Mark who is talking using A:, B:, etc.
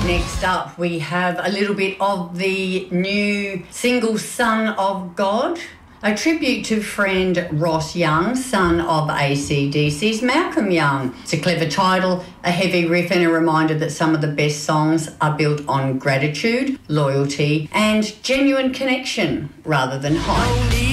A: Next up, we have a little bit of the new single Son of God, a tribute to friend Ross Young, son of AC/DC's Malcolm Young. It's a clever title, a heavy riff, and a reminder that some of the best songs are built on gratitude, loyalty, and genuine connection rather than hype.